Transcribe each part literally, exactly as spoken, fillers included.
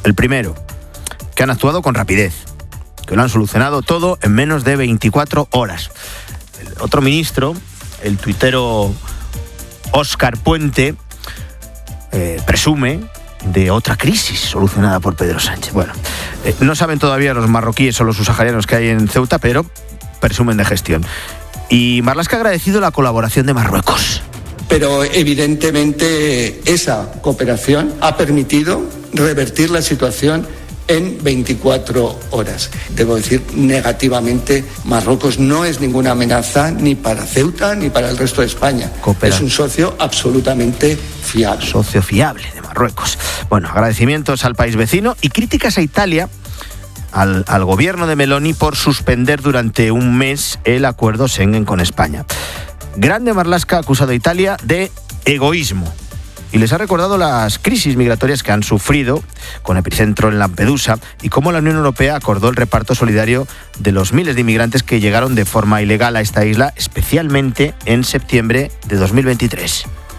El primero, que han actuado con rapidez, que lo han solucionado todo en menos de veinticuatro horas. El otro ministro, el tuitero Óscar Puente, eh, presume de otra crisis solucionada por Pedro Sánchez. Bueno, eh, no saben todavía los marroquíes o los subsaharianos que hay en Ceuta, pero presumen de gestión. Y Marlaska ha agradecido la colaboración de Marruecos. Pero evidentemente esa cooperación ha permitido revertir la situación en veinticuatro horas. Debo decir, negativamente, Marruecos no es ninguna amenaza ni para Ceuta ni para el resto de España. Coopera. Es un socio absolutamente fiable. Socio fiable de Marruecos. Bueno, agradecimientos al país vecino y críticas a Italia, al, al gobierno de Meloni, por suspender durante un mes el acuerdo Schengen con España. Grande Marlaska ha acusado a Italia de egoísmo y les ha recordado las crisis migratorias que han sufrido, con epicentro en Lampedusa, y cómo la Unión Europea acordó el reparto solidario de los miles de inmigrantes que llegaron de forma ilegal a esta isla, especialmente en septiembre de dos mil veintitrés.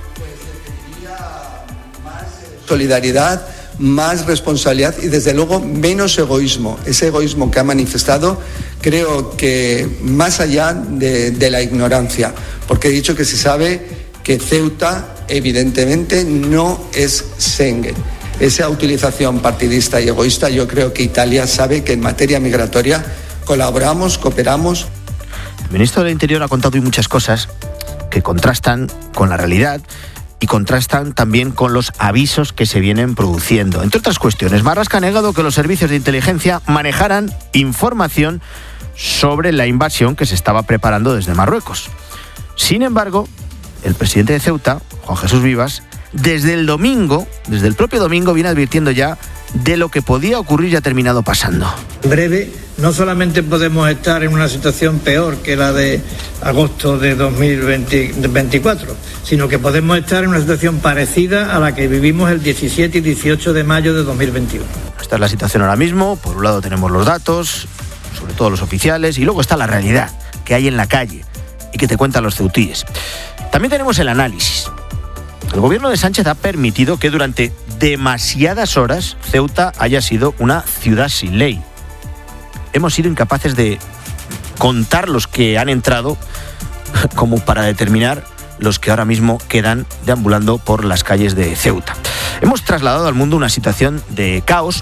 Solidaridad, más responsabilidad y desde luego menos egoísmo. Ese egoísmo que ha manifestado, creo que más allá de, de la ignorancia, porque he dicho que se sabe que Ceuta evidentemente no es Schengen. Esa utilización partidista y egoísta, yo creo que Italia sabe que en materia migratoria colaboramos, cooperamos. El ministro del Interior ha contado hoy muchas cosas que contrastan con la realidad y contrastan también con los avisos que se vienen produciendo. Entre otras cuestiones, Marlaska ha negado que los servicios de inteligencia manejaran información sobre la invasión que se estaba preparando desde Marruecos. Sin embargo, el presidente de Ceuta, Juan Jesús Vivas, desde el domingo, desde el propio domingo, viene advirtiendo ya de lo que podía ocurrir y ha terminado pasando. En breve, no solamente podemos estar en una situación peor que la de agosto de dos mil veinticuatro, sino que podemos estar en una situación parecida a la que vivimos el diecisiete y dieciocho de mayo de dos mil veintiuno. Esta es la situación ahora mismo. Por un lado tenemos los datos, sobre todo los oficiales, y luego está la realidad que hay en la calle y que te cuentan los ceutíes. También tenemos el análisis. El gobierno de Sánchez ha permitido que durante demasiadas horas Ceuta haya sido una ciudad sin ley. Hemos sido incapaces de contar los que han entrado como para determinar los que ahora mismo quedan deambulando por las calles de Ceuta. Hemos trasladado al mundo una situación de caos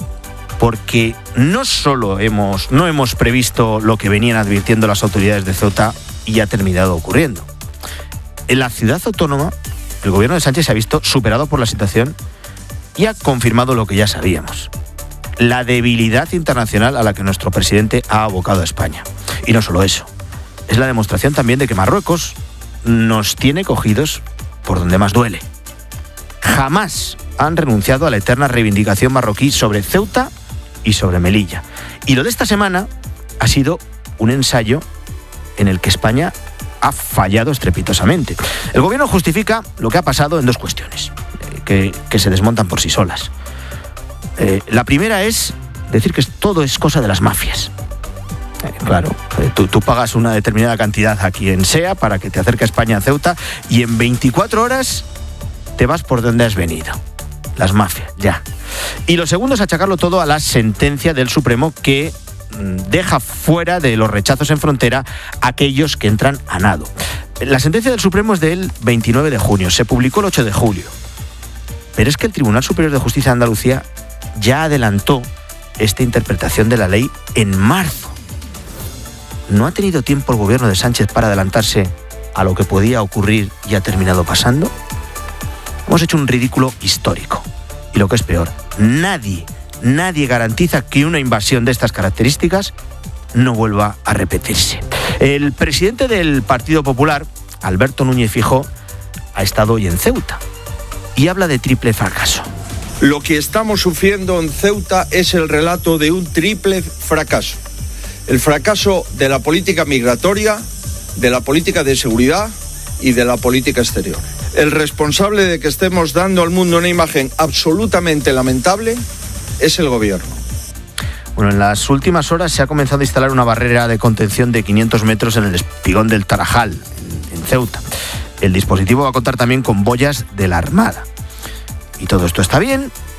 porque no solo hemos, no hemos previsto lo que venían advirtiendo las autoridades de Ceuta y ha terminado ocurriendo. En la ciudad autónoma, el gobierno de Sánchez se ha visto superado por la situación y ha confirmado lo que ya sabíamos: la debilidad internacional a la que nuestro presidente ha abocado a España. Y no solo eso, es la demostración también de que Marruecos nos tiene cogidos por donde más duele. Jamás han renunciado a la eterna reivindicación marroquí sobre Ceuta y sobre Melilla. Y lo de esta semana ha sido un ensayo en el que España ha fallado estrepitosamente. El gobierno justifica lo que ha pasado en dos cuestiones, eh, que, que se desmontan por sí solas. Eh, la primera es decir que todo es cosa de las mafias. Eh, claro, eh, tú, tú pagas una determinada cantidad a quien sea para que te acerque a España, a Ceuta, y en veinticuatro horas te vas por donde has venido. Las mafias, ya. Y lo segundo es achacarlo todo a la sentencia del Supremo que deja fuera de los rechazos en frontera a aquellos que entran a nado. La sentencia del Supremo es del veintinueve de junio, se publicó el ocho de julio. Pero es que el Tribunal Superior de Justicia de Andalucía ya adelantó esta interpretación de la ley en marzo. ¿No ha tenido tiempo el gobierno de Sánchez para adelantarse a lo que podía ocurrir y ha terminado pasando? Hemos hecho un ridículo histórico. Y lo que es peor, nadie Nadie garantiza que una invasión de estas características no vuelva a repetirse. El presidente del Partido Popular, Alberto Núñez Feijóo, ha estado hoy en Ceuta y habla de triple fracaso. Lo que estamos sufriendo en Ceuta es el relato de un triple fracaso. El fracaso de la política migratoria, de la política de seguridad y de la política exterior. El responsable de que estemos dando al mundo una imagen absolutamente lamentable es el gobierno. Bueno, en las últimas horas se ha comenzado a instalar una barrera de contención de quinientos metros en el espigón del Tarajal, en, en Ceuta. El dispositivo va a contar también con boyas de la Armada. Y todo esto está bien,